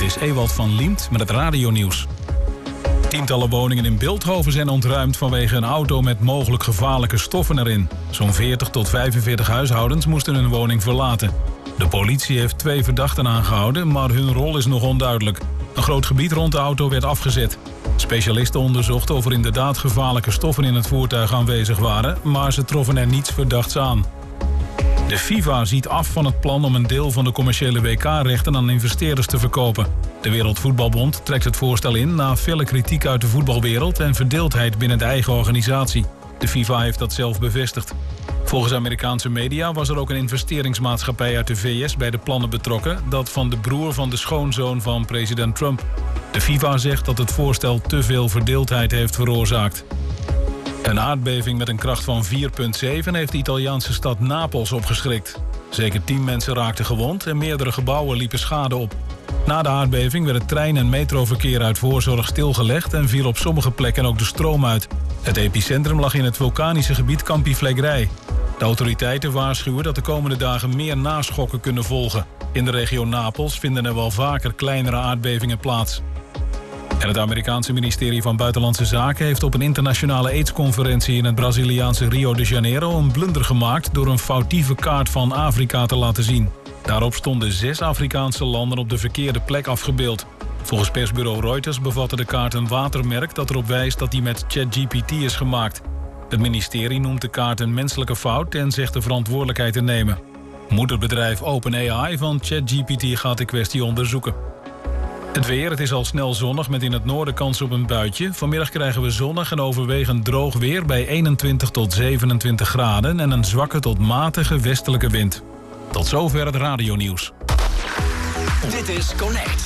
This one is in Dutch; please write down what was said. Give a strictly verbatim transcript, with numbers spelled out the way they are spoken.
Dit is Ewald van Liemt met het radionieuws. Tientallen woningen in Bilthoven zijn ontruimd vanwege een auto met mogelijk gevaarlijke stoffen erin. Zo'n veertig tot vijfenveertig huishoudens moesten hun woning verlaten. De politie heeft twee verdachten aangehouden, maar hun rol is nog onduidelijk. Een groot gebied rond de auto werd afgezet. Specialisten onderzochten of er inderdaad gevaarlijke stoffen in het voertuig aanwezig waren, maar ze troffen er niets verdachts aan. De FIFA ziet af van het plan om een deel van de commerciële W K-rechten aan investeerders te verkopen. De Wereldvoetbalbond trekt het voorstel in na felle kritiek uit de voetbalwereld en verdeeldheid binnen de eigen organisatie. De FIFA heeft dat zelf bevestigd. Volgens Amerikaanse media was er ook een investeringsmaatschappij uit de V S bij de plannen betrokken, dat van de broer van de schoonzoon van president Trump. De FIFA zegt dat het voorstel te veel verdeeldheid heeft veroorzaakt. Een aardbeving met een kracht van vier komma zeven heeft de Italiaanse stad Napels opgeschrikt. Zeker tien mensen raakten gewond en meerdere gebouwen liepen schade op. Na de aardbeving werd het trein- en metroverkeer uit voorzorg stilgelegd en viel op sommige plekken ook de stroom uit. Het epicentrum lag in het vulkanische gebied Campi Flegrei. De autoriteiten waarschuwen dat de komende dagen meer naschokken kunnen volgen. In de regio Napels vinden er wel vaker kleinere aardbevingen plaats. En het Amerikaanse ministerie van Buitenlandse Zaken heeft op een internationale AIDS-conferentie in het Braziliaanse Rio de Janeiro een blunder gemaakt door een foutieve kaart van Afrika te laten zien. Daarop stonden zes Afrikaanse landen op de verkeerde plek afgebeeld. Volgens persbureau Reuters bevatte de kaart een watermerk dat erop wijst dat die met ChatGPT is gemaakt. Het ministerie noemt de kaart een menselijke fout en zegt de verantwoordelijkheid te nemen. Moederbedrijf OpenAI van ChatGPT gaat de kwestie onderzoeken. Het weer, het is al snel zonnig met in het noorden kans op een buitje. Vanmiddag krijgen we zonnig en overwegend droog weer bij eenentwintig tot zevenentwintig graden en een zwakke tot matige westelijke wind. Tot zover het radionieuws. Dit is Connect.